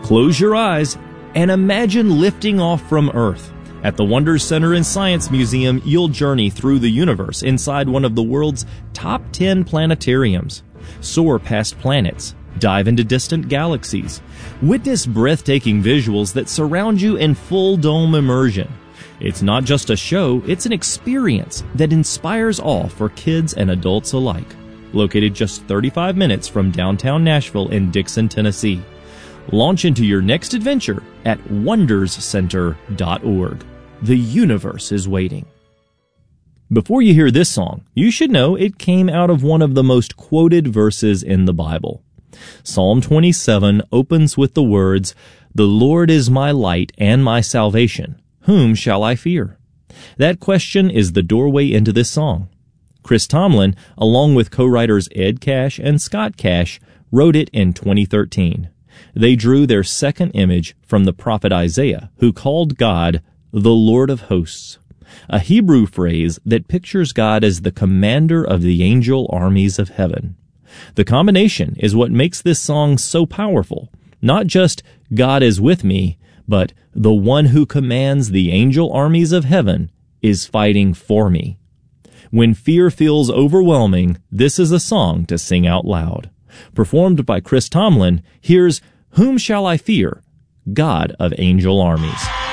Close your eyes and imagine lifting off from Earth. At the Wonders Center and Science Museum, you'll journey through the universe inside one of the world's top 10 planetariums. Soar past planets, dive into distant galaxies, witness breathtaking visuals that surround you in full dome immersion. It's not just a show, it's an experience that inspires awe for kids and adults alike. Located just 35 minutes from downtown Nashville in Dixon, Tennessee. Launch into your next adventure at wonderscenter.org. The universe is waiting. Before you hear this song, you should know it came out of one of the most quoted verses in the Bible. Psalm 27 opens with the words, "The Lord is my light and my salvation. Whom shall I fear?" That question is the doorway into this song. Chris Tomlin, along with co-writers Ed Cash and Scott Cash, wrote it in 2013. They drew their second image from the prophet Isaiah, who called God the Lord of Hosts, a Hebrew phrase that pictures God as the commander of the angel armies of heaven. The combination is what makes this song so powerful. Not just God is with me, but the one who commands the angel armies of heaven is fighting for me. When fear feels overwhelming, this is a song to sing out loud. Performed by Chris Tomlin, here's Whom Shall I Fear? God of Angel Armies.